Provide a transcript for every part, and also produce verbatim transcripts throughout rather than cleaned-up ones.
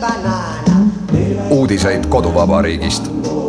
Uudiseid koduvabariigist.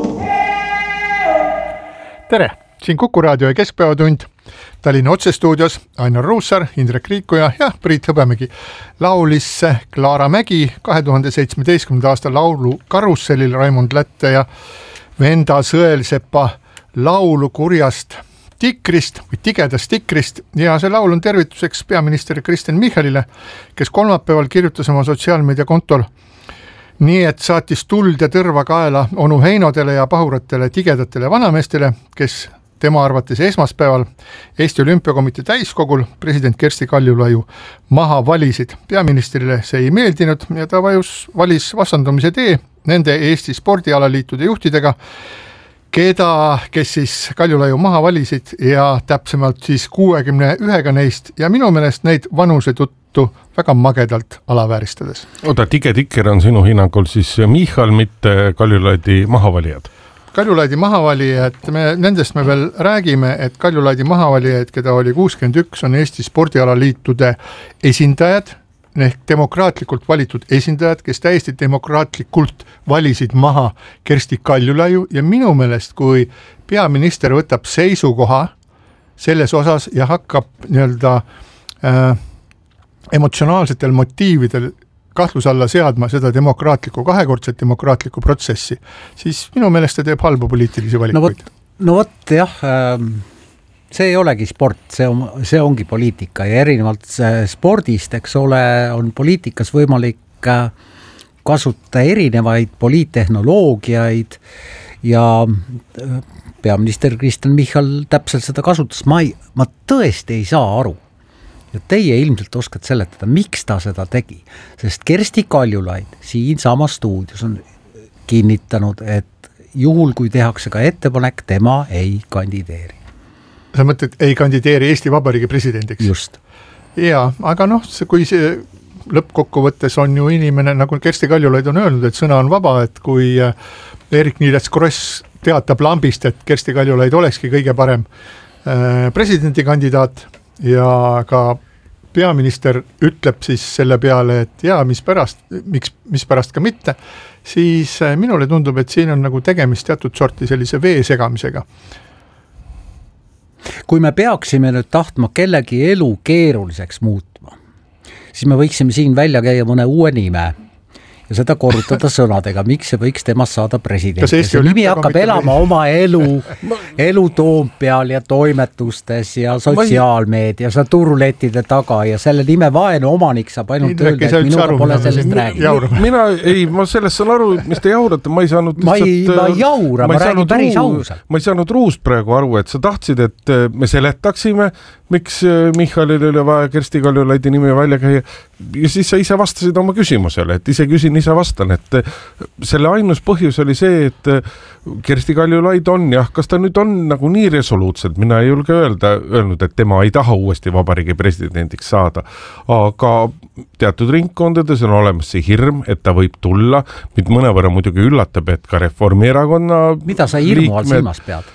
Tere, siin Kuku raadio ja Keskpäevatund. Tallinna otsestuudios Ainar Ruussaar, Indrek Riikoja ja Priit Hõbemägi. Laulis Klaara Mägi kahe tuhande seitsmeteistkümnenda aasta laulu Karussellil Raimond Lätte ja Venda Sõelsepa laulu kurjast tikrist või tigedast tikrist, ja see laul on tervituseks peaminister Kristen Michalile, kes kolmapäeval kirjutas oma sotsiaalmeedia kontol nii, et saatis tuld ja tõrva kaela onu Heinodele ja pahuratele tigedatele vanameestele, kes tema arvates esmaspäeval Eesti Olümpiakomitee täiskogul president Kersti Kaljulaiu maha valisid. Peaministrile see ei meeldinud ja ta vajus, valis vastandumise tee nende Eesti spordialaliitude juhtidega, keda, kes siis Kaljulaiu maha valisid ja täpsemalt siis kuuekümne ühega neist ja minu meelest neid vanuse tuttu väga magedalt alavääristades. Oota, tige tikker on sinu hinnangul siis Michal, mitte Kaljulaidi mahavalijad? Kaljulaidi mahavalijad, me, nendest me veel räägime, et Kaljulaidi mahavalijad, keda oli kuuskümmend üks, on Eesti spordialaliitude esindajad, ehk demokraatlikult valitud esindajad, kes täiesti demokraatlikult valisid maha Kersti Kaljulaiu ja minu meelest, kui peaminister võtab seisukoha selles osas ja hakkab nii-öelda äh, emotsionaalsetel motiividel kahtluse alla seadma seda demokraatlikku, kahekordset demokraatlikku protsessi, siis minu meelest ta teeb halbu poliitilisi valikuid. No vot, no vot jah, see ei olegi sport, see, on, see ongi poliitika ja erinevalt spordist, eks ole, on poliitikas võimalik kasutada erinevaid poliittehnoloogiaid ja peaminister Kristen Michal täpselt seda kasutas. Ma, ei, ma tõesti ei saa aru. Ja teie ilmselt oskad seletada, miks ta seda tegi, sest Kersti Kaljulaid siin sama stuudios on kinnitanud, et juhul kui tehakse ka ettepanek, tema ei kandideeri. Sa mõtled, ei kandideeri Eesti Vabariigi presidendiks? Just. Jaa, aga noh, kui see lõppkokkuvõttes on ju inimene, nagu Kersti Kaljulaid on öelnud, et sõna on vaba, et kui Eerik-Niiles Kross teatab lambist, et Kersti Kaljulaid olekski kõige parem presidendikandidaat ja ka peaminister ütleb siis selle peale, et jaa, mis pärast, miks, mis pärast ka mitte, siis minule tundub, et siin on nagu tegemist teatud sorti sellise vee segamisega. Kui me peaksime nüüd tahtma kellegi elu keeruliseks muutma, siis me võiksime siin välja käia mõne uue nime ja seda korrutada sõnadega, miks see võiks temast saada president. See nimi hakkab elama oma elu, elu Toompeal ja toimetustes ja sotsiaalmeedias ja turulettide taga ja selle nime vaenu omanik saab ainult Indrek, öelda, et minuga pole sellest rääginud. Mina ei, ma sellest saan aru, mis te jaurate, ma ei saanud ma ei, ma ei jaura, ma, ma räägin päris ausalt. Ma ei saanud Ruust praegu aru, et sa tahtsid, et me seletaksime, miks Michalil oli vaja Kersti Kaljulaidi nimi välja käia ja siis sa ise vastasid oma küsimusele, et ise küsin, ise vastan, et selle ainus põhjus oli see, et Kersti Kaljulaid on, jah, kas ta nüüd on nagu nii resoluutselt, mina ei julge öelda, öelnud, et tema ei taha uuesti vabariigi presidendiks saada, aga teatud ringkondades on olemas see hirm, et ta võib tulla, mind mõnevõrra muidugi üllatab, et ka Reformierakonna mida sa hirmu all silmas pead?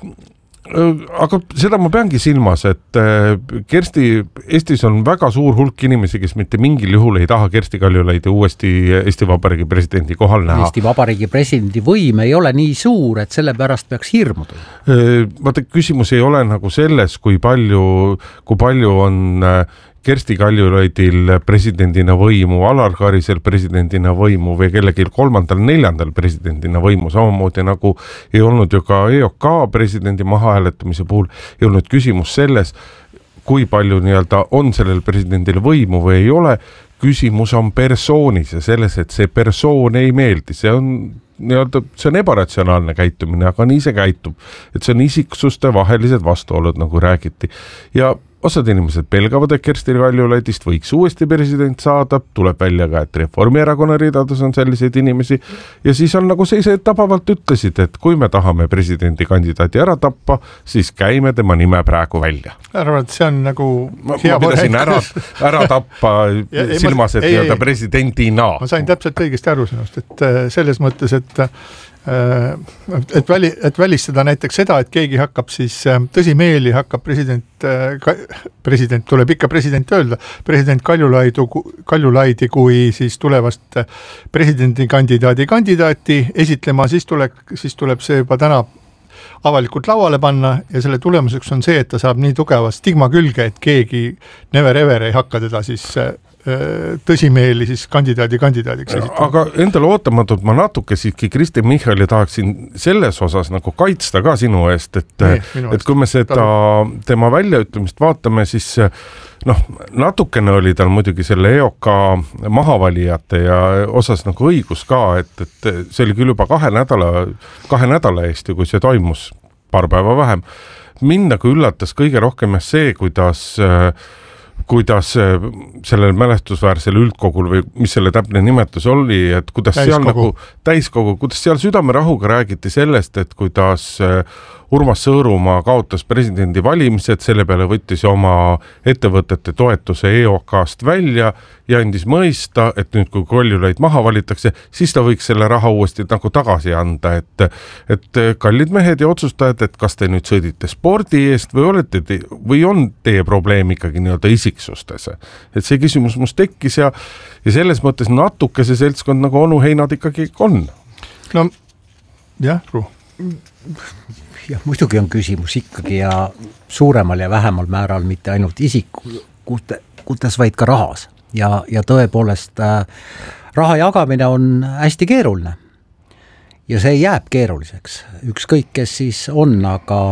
Aga seda ma peangi silmas, et Kersti, Eestis on väga suur hulk inimesi, kes mitte mingil juhul ei taha Kersti Kaljulaidi uuesti Eesti Vabariigi presidendi kohal näha. Eesti Vabariigi presidendi võim ei ole nii suur, et selle pärast peaks hirmuda. Vaata, küsimus ei ole nagu selles, kui palju, kui palju on Kersti Kaljulaidil presidendina võimu, Alar Karisel presidendina võimu või kellegi kolmandal, neljandal presidendina võimu, samamoodi nagu ei olnud ju ka E O K presidendi mahahääletamise puhul, ei olnud küsimus selles, kui palju nii-öelda on sellel presidendil võimu või ei ole, küsimus on persoonis ja selles, et see persoon ei meeldi, see on nii-öelda, see on ebaratsionaalne käitumine, aga nii see käitub, et see on isiksuste vahelised vastuolud, nagu räägiti ja osad inimesed pelgavad, et Kersti Kaljulaidist võiks uuesti president saada, tuleb välja ka, et Reformierakonna ridades on selliseid inimesi ja siis on nagu see, see tabavalt ütlesid, et kui me tahame presidendi kandidaati ära tappa, siis käime tema nime praegu välja. Arvan, et see on nagu ma, ma pidasin ära, ära tappa ja, silmas, et ei, ei, presidendina. Ma sain täpselt õigesti aru sinust, et selles mõttes, et et, väli, et välistada näiteks seda, et keegi hakkab siis tõsimeeli hakkab president, president tuleb ikka president öelda, president Kaljulaidu, Kaljulaidi kui siis tulevast presidendikandidaadi kandidaati esitlema, siis tuleb, siis tuleb see juba täna avalikult lauale panna ja selle tulemuseks on see, et ta saab nii tugeva stigma külge, et keegi never ever ei hakka teda siis tõsimeeli siis kandidaadi kandidaadiks esitama. Aga endale ootamatult ma natuke siiski Kristen Michali tahaksin selles osas nagu kaitsta ka sinu eest, et, nee, et kui me seda tema väljaütlemist vaatame, siis noh, natukene oli tal muidugi selle E O K mahavalijate ja osas nagu õigus ka, et, et see oli küll juba kahe nädala, kahe nädala eest, kui see toimus paar päeva vähem. Mind nagu üllatas kõige rohkem see, kuidas kuidas sellel mälestusväärsel üldkogul või mis selle täpne nimetus oli, et kuidas täiskogu. seal nagu täiskogu, kuidas seal südamerahuga räägiti sellest, et kuidas Urmas Sõõrumaa kaotas presidendi valimised, selle peale võttis oma ettevõtete toetuse E O K-st välja ja andis mõista, et nüüd kui Kaljulaid maha valitakse, siis ta võiks selle raha uuesti nagu tagasi anda, et, et kallid mehed ja otsustajad, et kas te nüüd sõdite spordi eest või, olete te, või on teie probleem ikkagi nii-öelda isiksustes. Et see küsimus must tekkis ja, ja selles mõttes natuke see seltskond nagu onu Heinad ikkagi on. No jah, Ruh. jah, muidugi on küsimus ikkagi ja suuremal ja vähemal määral mitte ainult isikutes, vaid ka rahas. Ja, ja tõepoolest äh, raha jagamine on hästi keeruline. Ja see jääb keeruliseks. Ükskõik, kes siis on, aga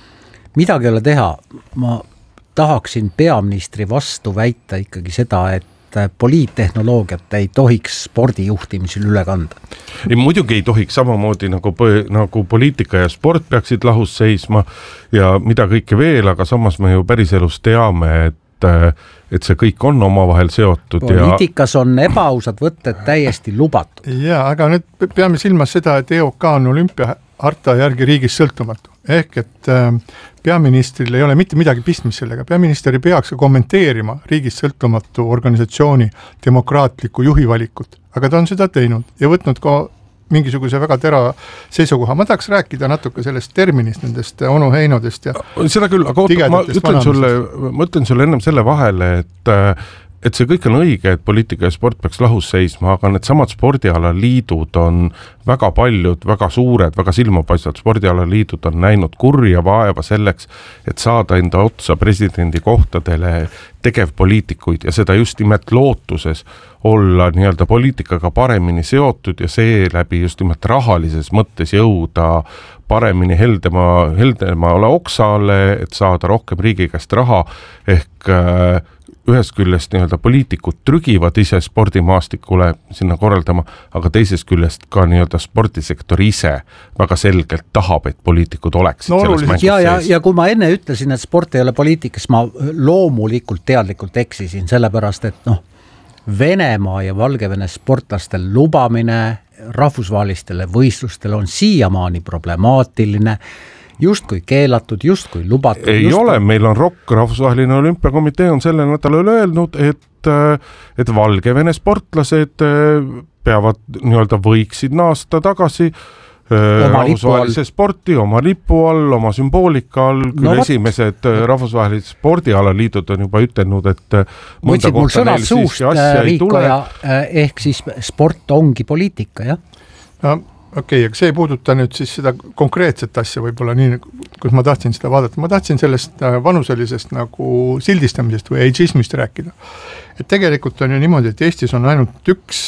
midagi ei ole teha. Ma tahaksin peaministri vastu väita ikkagi seda, et poliittehnoloogiat ei tohiks spordijuhtimisel üle kanda. Ei, muidugi ei tohiks samamoodi nagu, nagu poliitika ja sport peaksid lahus seisma ja mida kõike veel, aga samas me ju päriselus teame, et, et see kõik on omavahel seotud. Poliitikas ja... on ebaausad võtted täiesti lubatud. Ja, aga nüüd peame silmas seda, et E O K on olümpiaharta järgi riigis sõltumatu. Ehk et peaministril ei ole mitte midagi pistmist sellega. Peaminister ei peaks kommenteerima riigist sõltumatu organisatsiooni demokraatlikku juhivalikut, aga ta on seda teinud ja võtnud ka mingisuguse väga tera seisukoha. Ma tahaks rääkida natuke sellest terminist, nendest onu Heinodest ja seda küll, aga oota, ma ütlen sulle, ma ütlen sulle ennem selle vahele, et et see kõik on õige, et poliitika ja sport peaks lahus seisma, aga need samad spordialaliidud on väga paljud, väga suured, väga silmapaistvad spordialaliidud on näinud kurja vaeva selleks, et saada enda otsa presidendi kohtadele tegevpoliitikuid ja seda just nimelt lootuses olla nii-öelda poliitikaga paremini seotud ja seeläbi just nimelt rahalises mõttes jõuda paremini heldema, heldemale oksale, et saada rohkem riigi käest raha ehk äh, ühest küljest nii-öelda poliitikud trügivad ise spordimaastikule sinna korraldama, aga teisest küljest ka nii-öelda spordisektor ise väga selgelt tahab, et poliitikud oleksid no, selles mängus ja, ja, ja kui ma enne ütlesin, et sport ei ole poliitikas, ma loomulikult teadlikult eksisin, sellepärast et noh, Venemaa ja Valgevene sportlastel lubamine rahvusvahelistele võistlustele on siiamaani problemaatiline, justkui keelatud, justkui lubatud. Ei justkui... ole, meil on ROK, Rahvusvaheline Olümpiakomitee on selle nädalal öelnud, et, et Valgevene sportlased peavad nii-öelda võiksid naasta tagasi rahvusvahelise sporti, oma lipu all, oma sümboolika all, küll no, esimesed rahvusvahelised spordialaliidud on juba ütelnud, et mõnda Võtsid kohta neil siiski asja ei tule. Ehk siis sport ongi poliitika, jah? No, okei, okay, aga see ei puuduta nüüd siis seda konkreetset asja võib-olla nii, kus ma tahtsin seda vaadata. Ma tahtsin sellest vanuselisest nagu sildistamisest või ageismist rääkida. Et tegelikult on ju niimoodi, et Eestis on ainult üks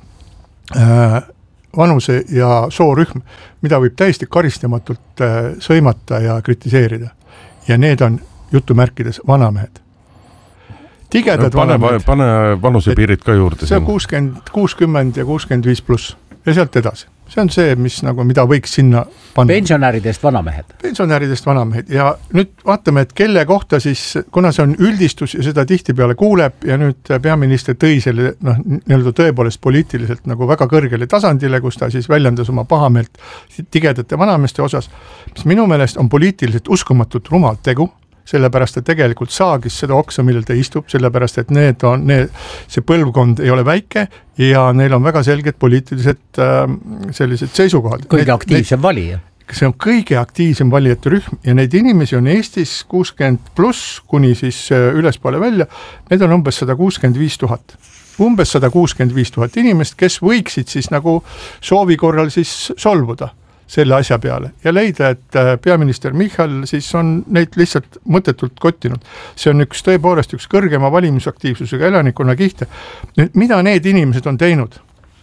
äh, vanuse ja soorühm, mida võib täiesti karistamatult sõimata ja kritiseerida. Ja need on jutumärkides vanamehed. Tigedad no, pane, vanamehed. Pane vanusepiirid ka juurde. See on kuuskümmend, kuuskümmend ja kuuskümmend viis pluss ja sealt edasi. See on see, mis nagu, mida võiks sinna panna. Pensionäridest vanamehed. Pensionäridest vanamehed ja nüüd vaatame, et kelle kohta siis, kuna see on üldistus ja seda tihti peale kuuleb ja nüüd peaminister tõi selle noh, nii-öelda tõepoolest poliitiliselt nagu väga kõrgele tasandile, kus ta siis väljendas oma pahameelt tigedate vanameeste osas, mis minu meelest on poliitiliselt uskumatut rumal tegu, sellepärast, et tegelikult saagis seda oksa, millel ta istub, sellepärast, et need on, need, see põlvkond ei ole väike ja neil on väga selged poliitilised äh, sellised seisukohad. Kõige aktiivsem valija. See on kõige aktiivsem valijate rühm ja neid inimesi on Eestis kuuskümmend pluss kuni siis ülespoole välja, need on umbes sada kuuskümmend viis tuhat. Umbes sada kuuskümmend viis tuhat inimest, kes võiksid siis nagu soovi korral siis solvuda selle asja peale ja leida, et peaminister Michal siis on neid lihtsalt mõttetult kottinud. See on üks tõepoolest üks kõrgema valimisaktiivsusega elanikkonna kihte. Nüüd, mida need inimesed on teinud?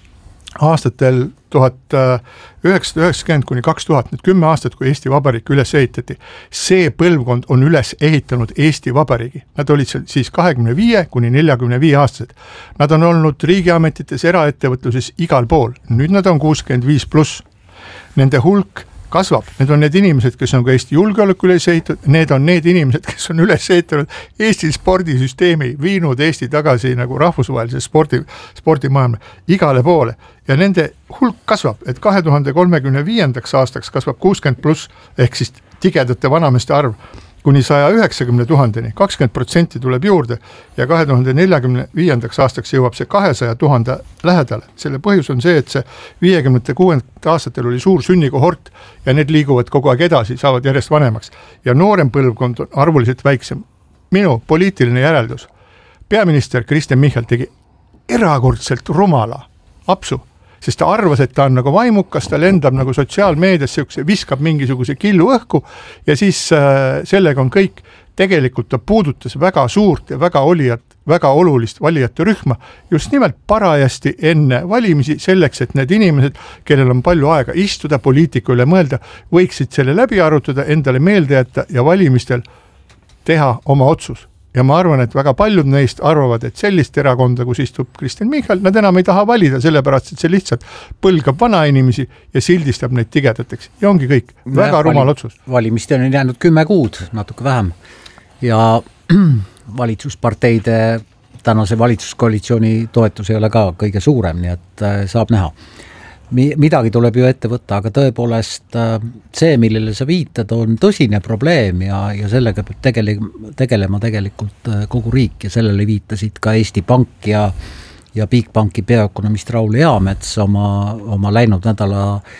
Aastatel tuhat üheksasada üheksakümmend kuni kaks tuhat, nüüd kümme aastat, kui Eesti Vabariik üles ehitati, see põlvkond on üles ehitanud Eesti Vabariigi. Nad olid siis kahekümne viie kuni neljakümne viie aastased. Nad on olnud riigiametites, eraettevõtluses igal pool. Nüüd nad on kuuskümmend viis pluss. Nende hulk kasvab. Need on need inimesed, kes on ka Eesti julgeoleku üles ehitatud, need on need inimesed, kes on üles ehitanud Eesti spordisüsteemi, viinud Eesti tagasi nagu rahvusvahelise spordi, spordimaailma igale poole. Ja nende hulk kasvab, et kahe tuhande kolmekümne viiendaks aastaks kasvab kuuskümmend pluss ehk siis tigedate vanameste arv kuni saja üheksakümne tuhandeni, kakskümmend protsenti tuleb juurde ja kahe tuhande neljakümne viiendaks aastaks jõuab see kahesaja tuhande lähedale. Selle põhjus on see, et see viiekümnendate kuuendate aastatel oli suur sünnikohort ja need liiguvad kogu aeg edasi, saavad järjest vanemaks ja noorem põlvkond on arvuliselt väiksem. Minu poliitiline järeldus. Peaminister Kristen Michal tegi erakordselt rumala apsu, sest ta arvas, et ta on nagu vaimukas, ta lendab nagu sotsiaalmeedias, viskab mingisuguse killu õhku ja siis äh, sellega on kõik. Tegelikult ta puudutas väga suurt ja väga olijat, väga olulist valijate rühma just nimelt parajasti enne valimisi selleks, et need inimesed, kellel on palju aega istuda, poliitika üle mõelda, võiksid selle läbi arutada, endale meelde jätta ja valimistel teha oma otsus. Ja ma arvan, et väga paljud neist arvavad, et sellist erakonda, kus istub Kristen Michal, nad enam ei taha valida, sellepärast, et see lihtsalt põlgab vana inimesi ja sildistab neid tigedateks. Ja ongi kõik. Väga ja, rumal otsus. Valimiste on jäänud kümme kuud, natuke vähem. Ja valitsusparteide tänase valitsuskoalitsiooni toetus ei ole ka kõige suurem, nii et saab näha. Midagi tuleb ju ette võtta, aga tõepoolest see, millele sa viitad, on tõsine probleem ja, ja sellega peab tegele, tegelema tegelikult kogu riik ja sellele viitasid ka Eesti Pank ja, ja Bigbanki peaökonomist Raul Eamets oma, oma läinud nädala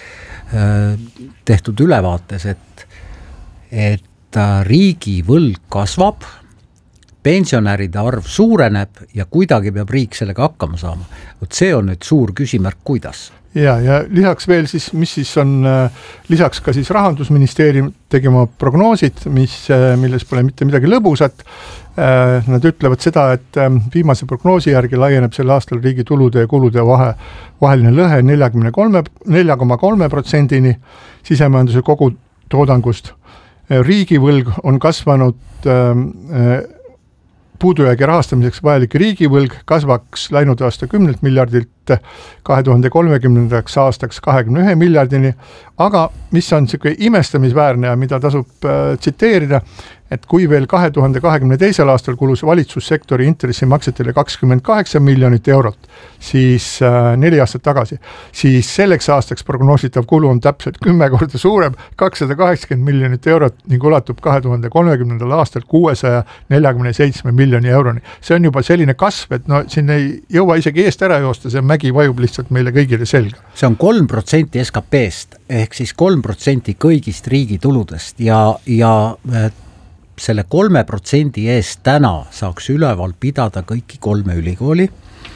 tehtud ülevaates, et, et riigi võlg kasvab, pensionäride arv suureneb ja kuidagi peab riik sellega hakkama saama. Vot see on nüüd suur küsimärk, kuidas? Ja, ja lisaks veel siis, mis siis on, lisaks ka siis Rahandusministeerium tegema prognoosid, mis, milles pole mitte midagi lõbusat. Nad ütlevad seda, et viimase prognoosi järgi laieneb sel aastal riigi tulude ja kulude vahe, vaheline lõhe nelja koma kolme protsendini sisemajanduse kogu toodangust. Riigivõlg on kasvanud puudujäägi rahastamiseks vajalik riigivõlg kasvaks läinud aasta kümnelt miljardilt kahe tuhande kolmekümnendaks aastaks kahekümne ühe miljardini, aga mis on selline imestamisväärne ja mida tasub äh, tsiteerida, et kui veel kahe tuhande kahekümne teisel aastal kulus valitsussektori intressimaksetele kakskümmend kaheksa miljonit eurot, siis äh, neli aastat tagasi, siis selleks aastaks prognoositav kulu on täpselt kümme korda suurem, kakssada kaheksakümmend miljonit eurot ning ulatub kahe tuhande kolmekümnendal aastal kuuesaja neljakümne seitsme miljoni euroni. See on juba selline kasv, et no siin ei jõua isegi eest ära joosta, see mägi vajub lihtsalt meile kõigile selga. See on kolm protsenti S K P-st ehk siis kolm protsenti kõigist riigi tuludest ja, ja selle kolme protsendi eest täna saaks üleval pidada kõiki kolme ülikooli,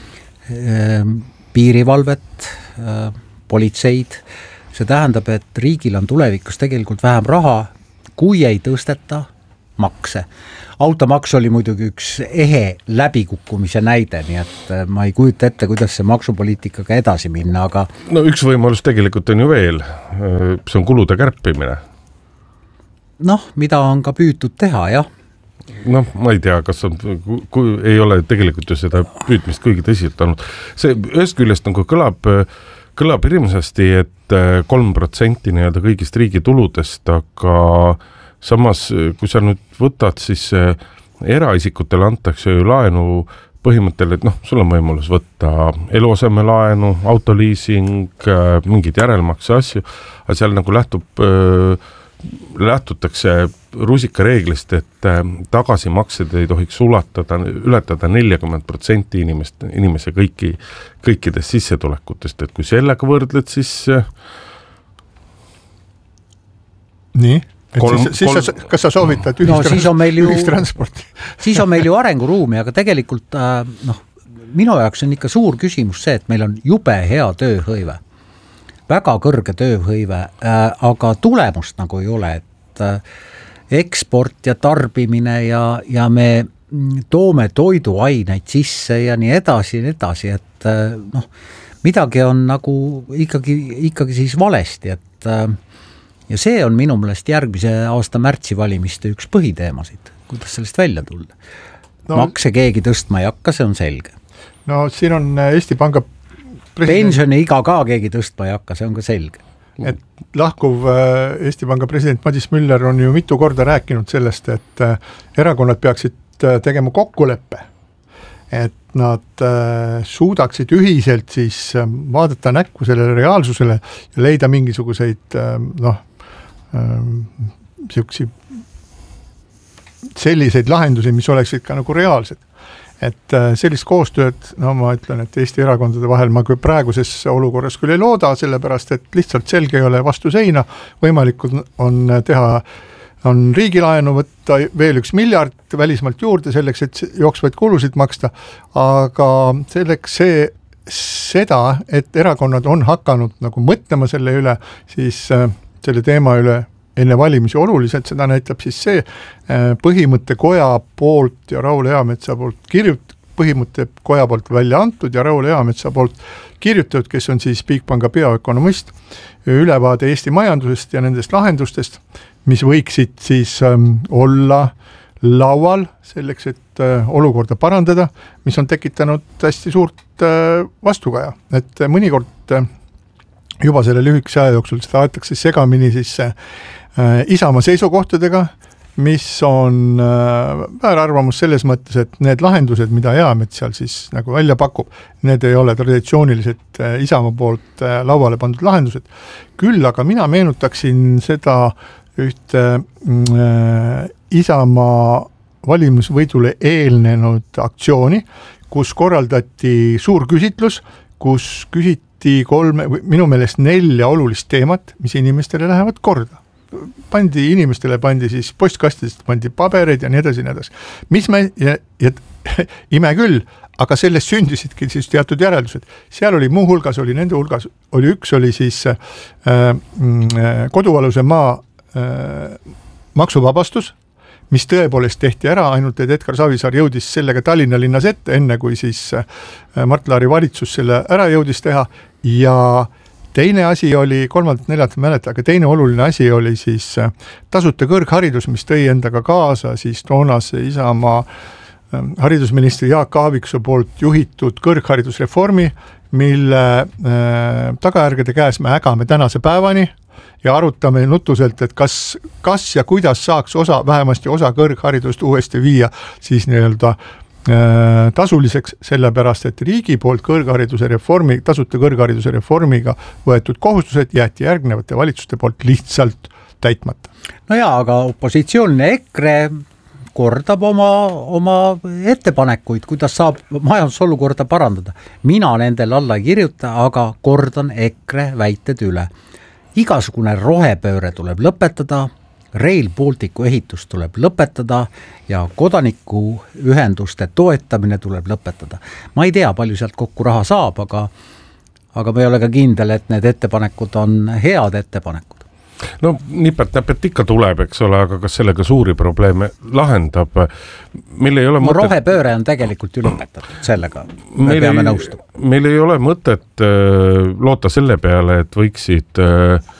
piirivalvet, politseid. See tähendab, et riigil on tulevikus tegelikult vähem raha, kui ei tõsteta makse. Automaks oli muidugi üks ehe läbikukkumise näide, nii et ma ei kujuta ette, kuidas see maksupoliitikaga edasi minna, aga... No üks võimalus tegelikult on ju veel, see on kulude kärpimine. Noh, mida on ka püütud teha, jah. Noh, ma ei tea, kas on, kui ei ole tegelikult ju seda püüdmist kõigi tõsiselt olnud. See ühest küljest nagu kõlab, kõlab hirmsasti, et kolm protsenti nii-öelda kõigist riigi tuludest, aga samas, kui sa nüüd võtad, siis eraisikutele antakse ju laenu põhimõttel, et noh, sul on võimalus võtta eluaseme laenu, autoliising, mingid järelmakse asju, aga seal nagu lähtub lähtutakse rusikareeglist, et tagasimaksed ei tohiks ulatada, ületada nelikümmend protsenti inimest, inimese kõiki, kõikidest sissetulekutest, et kui sellega võrdled, siis nii, et kolm, siis, siis kolm... sa, kas sa soovitad no, ühistransporti? Ju... ühistransporti? Siis on meil ju arenguruumi, aga tegelikult noh, minu jaoks on ikka suur küsimus see, et meil on jube hea tööhõive. Väga kõrge tööhõive, aga tulemust nagu ei ole, et eksport ja tarbimine ja, ja me toome toiduaineid sisse ja nii edasi ja nii edasi, et noh, midagi on nagu ikkagi, ikkagi siis valesti, et ja see on minu meelest järgmise aasta märtsi valimiste üks põhiteemasid, kuidas sellest välja tulla. No, makse keegi tõstma ei hakka, see on selge. No siin on Eesti Panga president... pensioni iga ka keegi tõstma ei hakka, see on ka selge. Et lahkuv Eesti Panga president Madis Müller on ju mitu korda rääkinud sellest, et erakonnad peaksid tegema kokkuleppe, et nad suudaksid ühiselt siis vaadata näkku sellele reaalsusele ja leida mingisuguseid noh, selliseid lahendusi, mis oleksid ka nagu reaalsed. Et sellist koostööd, no ma ütlen, et Eesti erakondade vahel ma kui praeguses olukorras küll ei looda, sellepärast, et lihtsalt selge ei ole vastu seina, võimalikud on teha, on riigilaenu võtta veel üks miljard välismalt juurde selleks, et jooksvaid kulusid maksta, aga selleks see, seda, et erakonnad on hakanud nagu mõtlema selle üle, siis selle teema üle enne valimisi oluliselt, seda näitab siis see põhimõttekoja poolt ja Raul Eametsa poolt kirjut-, põhimõttekoja poolt välja antud ja Raul Eametsa poolt kirjutatud, kes on siis Bigpanga peaökonomist, ülevaade Eesti majandusest ja nendest lahendustest, mis võiksid siis ähm, olla laual selleks, et äh, olukorda parandada, mis on tekitanud hästi suurt äh, vastukaja, et äh, mõnikord äh, juba selle lühikese aja jooksul seda aetakse segamini siis äh, Isamaa seisukohtadega, mis on äh, väärarvamus selles mõttes, et need lahendused, mida Eamets seal siis nagu välja pakub, need ei ole traditsiooniliselt äh, Isamaa poolt äh, lauale pandud lahendused. Küll aga mina meenutaksin seda ühte äh, Isamaa valimisvõidule eelnenud aktsiooni, kus korraldati suur küsitlus, kus küsiti kolme, minu meelest nelja olulist teemat, mis inimestele lähevad korda. Pandi inimestele, pandi siis postkastidest, pandi pabereid ja nii edasi, nii edasi. Mis me, ja, ja ime küll, aga sellest sündisidki siis teatud järeldused. Seal oli muu hulgas, oli nende hulgas, oli üks oli siis äh, kodualuse maa äh, maksuvabastus, mis tõepoolest tehti ära, ainult et Edgar Savisaar jõudis sellega Tallinna linnas ette, enne kui siis äh, Mart Laari valitsus selle ära jõudis teha ja teine asi oli, kolmandat neljat mäleta, aga teine oluline asi oli siis tasuta kõrgharidus, mis tõi endaga kaasa siis toonase Isamaa haridusministri Jaak Aaviksoo poolt juhitud kõrgharidusreformi, mille äh, tagajärgede käes me ägame tänase päevani ja arutame nutuselt, et kas, kas ja kuidas saaks osa, vähemasti osa kõrgharidust uuesti viia siis nii-öelda tasuliseks, sellepärast, et riigi poolt kõrghariduse reformi, tasuta kõrghariduse reformiga võetud kohustused jäeti järgnevate valitsuste poolt lihtsalt täitmata. No jaa, aga opositsioonne EKRE kordab oma, oma ettepanekuid, kuidas saab majandusolukorda parandada. Mina nendel alla ei kirjuta, aga kordan EKRE väited üle. Igasugune rohepööre tuleb lõpetada, Rail Balticu ehitus tuleb lõpetada ja kodanikuühenduste toetamine tuleb lõpetada. Ma ei tea, palju sealt kokku raha saab, aga, aga ma ei ole ka kindel, et need ettepanekud on head ettepanekud. No nipet-näpet ikka tuleb, eks ole, aga kas sellega suuri probleeme lahendab? Meil ei ole no, mõtet... rohepööre on tegelikult ju lõpetatud, sellega me meil peame ei, nõustuma. Meil ei ole mõtet äh, loota selle peale, et võiksid... Äh,